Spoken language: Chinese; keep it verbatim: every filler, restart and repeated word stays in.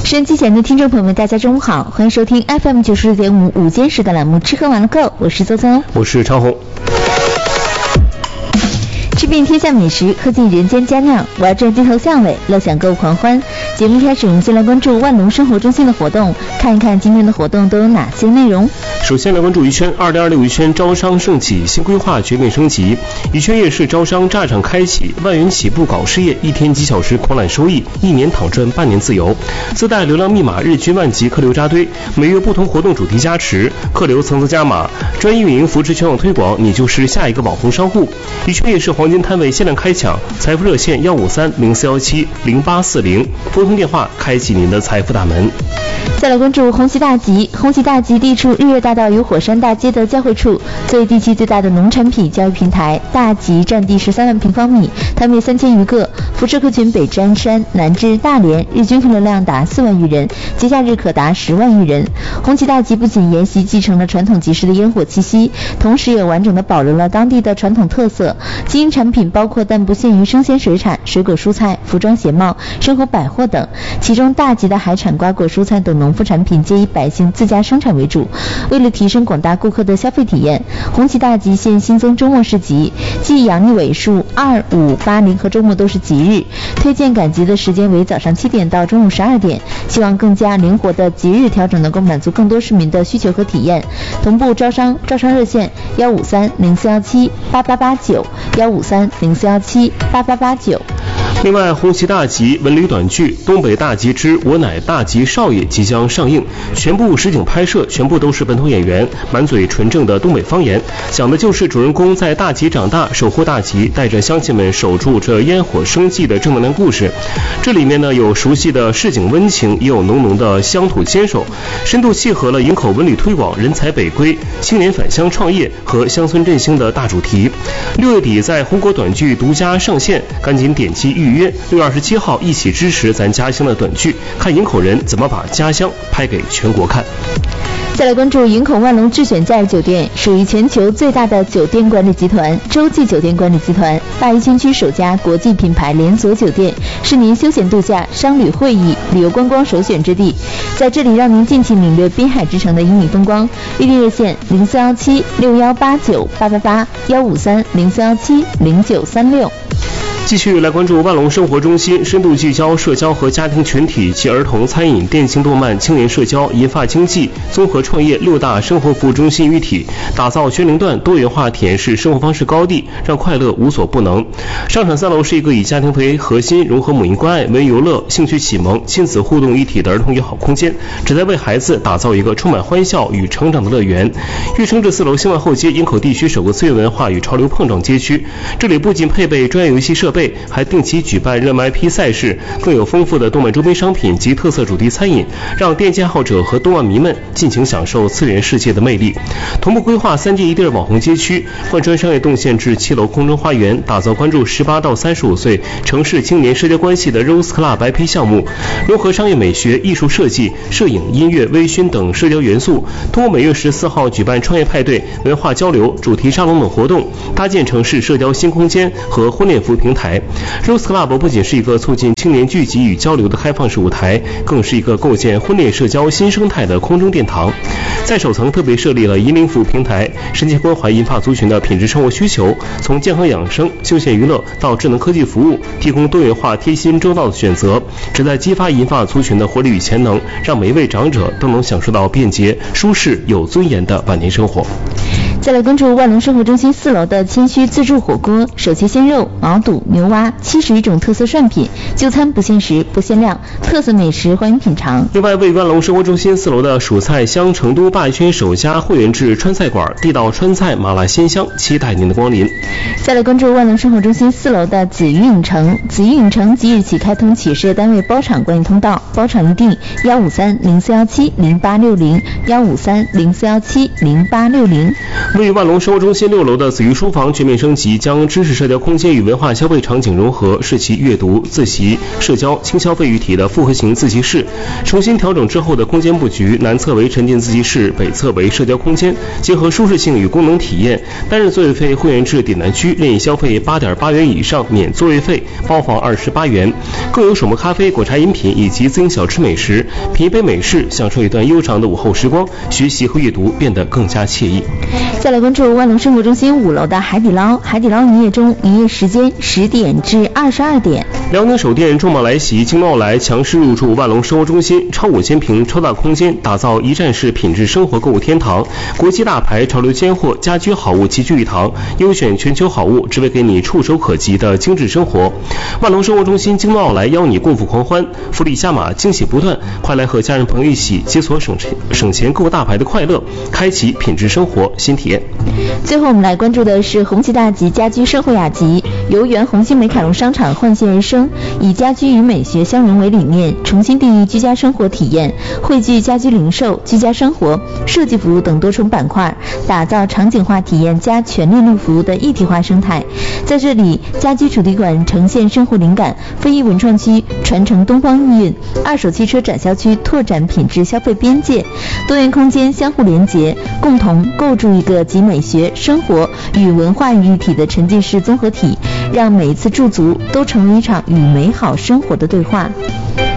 收音机前的听众朋友们，大家中午好，欢迎收听 F M 九十六点五午间时的栏目《吃喝玩乐购》，我是邹邹， 我是长红。 吃遍天下美食，喝尽人间佳酿，玩转街头巷尾，乐享购物狂欢。节目开始，我们先来关注万隆生活中心的活动，看一看今天的活动都有哪些内容。 首先来关注宜轩，二零二六宜轩招商盛起，新规划全面升级。宜轩夜市招商炸场开启，万元起步搞事业，一天几小时狂揽收益，一年躺赚半年自由。自带流量密码，日均万级客流扎堆，每月不同活动主题加持，客流层层加码，专业运营扶持全网推广，你就是下一个网红商户。宜轩夜市黄金摊位限量开抢，财富热线幺五三零四幺七零八四零，拨通电话开启您的财富大门。 再来关注红旗大集，红旗大集地处日月大道与火山大街的交汇处，作为地区最大的农产品交易平台，大集占地十三万平方米，摊位三千余个，辐射客群北至鞍山，南至大连，日均客流量达四万余人，节假日可达十万余人。红旗大集不仅沿袭继承了传统集市的烟火气息，同时也完整的保留了当地的传统特色，经营产品包括但不限于生鲜水产、水果蔬菜、服装鞋帽、生活百货等，其中大集的海产、瓜果、蔬菜等农副产品皆以百姓自家生产为主。为了提升广大顾客的消费体验，红旗大集现新增周末市集，即阳历尾数二、五、八、零和周末都是吉日，推荐赶集的时间为早上七点到中午十二点，希望更加灵活的吉日调整能够满足更多市民的需求和体验。同步招商，招商热线幺五三零四幺七八八八九幺五三零四幺七八八八九。 另外，红旗大集文旅短剧《东北大集之我乃大集少爷》即将上映，全部实景拍摄，全部都是本土演员，满嘴纯正的东北方言，讲的就是主人公在大集长大，守护大集，带着乡亲们守住这烟火生计的正能量故事。这里面呢，有熟悉的市井温情，也有浓浓的乡土坚守，深度契合了营口文旅推广、人才北归、青年返乡创业和乡村振兴的大主题。六月底在红果短剧独家上线，赶紧点击预约。六月二十七号一起支持咱家乡的短剧，看营口人怎么把家乡拍给全国看。 再来关注营口万隆智选假日酒店，属于全球最大的酒店管理集团洲际酒店管理集团，大一新区首家国际品牌连锁酒店，是您休闲度假、商旅会议、旅游观光首选之地，在这里让您尽情领略滨海之城的旖旎风光。预订热线零四幺七六幺八九八八八幺五三零四幺七零九三六。 继续来关注万隆生活中心，深度聚焦社交和家庭群体及儿童、餐饮、电竞、动漫、青年社交、银发经济、综合创业六大生活服务中心一体，打造全龄段多元化体验式生活方式高地，让快乐无所不能。商场三楼是一个以家庭为核心，融合母婴关爱、文游乐、兴趣启蒙、亲子互动一体的儿童友好空间，旨在为孩子打造一个充满欢笑与成长的乐园。跃升至四楼兴万后街，营口地区首个次元文化与潮流碰撞街区，这里不仅配备专业游戏设备，还定期举办热门 I P 赛事，更有丰富的动漫周边商品及特色主题餐饮，让电竞爱好者和动漫迷们尽情享受次元世界的魅力。同步规划 三 D 一地网红街区，贯穿商业动线至七楼空中花园，打造关注十八到三十五岁城市青年社交关系的 Rose Club I P 项目，融合商业美学、艺术设计、摄影、音乐、微醺等社交元素，通过每月十四号举办创业派对、文化交流、主题沙龙等活动，搭建城市社交新空间和婚恋服务平台。Rose Club 不仅是一个促进青年聚集与交流的开放式舞台，更是一个构建婚恋社交新生态的空中殿堂。在首层特别设立了银龄服务平台，深切关怀银发族群的品质生活需求，从健康养生、休闲娱乐到智能科技服务，提供多元化、贴心、周到的选择，旨在激发银发族群的活力与潜能，让每一位长者都能享受到便捷、舒适、有尊严的晚年生活。 再来关注万隆生活中心四楼的谦虚自助火锅，手切鲜肉、毛肚、牛蛙，七十余种特色涮品，就餐不限时不限量，特色美食欢迎品尝。 另外，位于万隆生活中心四楼的蜀菜香成都霸圈首家会员制川菜馆，地道川菜麻辣鲜香，期待您的光临。 再来关注万隆生活中心四楼的紫云影城，紫云影城即日起开通企事业单位包场管理通道，包场预订幺五三零四幺七零八六零幺五三零四幺七零八六零。 位于万隆生活中心六楼的紫玉书房全面升级，将知识社交空间与文化消费场景融合，是其阅读、自习、社交、轻消费一体的复合型自习室。重新调整之后的空间布局，南侧为沉浸自习室，北侧为社交空间，结合舒适性与功能体验。单日座位费会员制点单区，任意消费八点八元以上免座位费，包房二十八元。更有手磨咖啡、果茶饮品以及自营小吃美食，品一杯美式，享受一段悠长的午后时光，学习和阅读变得更加惬意。 再来关注万隆生活中心五楼的海底捞，海底捞营业中，营业时间十点至二十二点。 辽宁首店重磅来袭，京东奥莱强势入驻万隆生活中心，超五千平超大空间，打造一站式品质生活购物天堂。国际大牌、潮流尖货、家居好物齐聚一堂，优选全球好物，只为给你触手可及的精致生活。万隆生活中心京东奥莱邀你共赴狂欢，福利加码，惊喜不断，快来和家人朋友一起解锁省钱省钱购大牌的快乐，开启品质生活新体验。 最后我们来关注的是红旗大吉家居盛会雅集，由原红星美凯龙商场换线而生，以家居与美学相融为理念，重新定义居家生活体验，汇聚家居零售、居家生活、设计服务等多重板块，打造场景化体验加全链路服务的一体化生态。在这里，家居主题馆呈现生活灵感，非遗文创区传承东方意蕴，二手汽车展销区拓展品质消费边界，多元空间相互连结，共同构筑一个集美学、生活与文化于一体的沉浸式综合体，让每一次驻足都成为一场与美好生活的对话。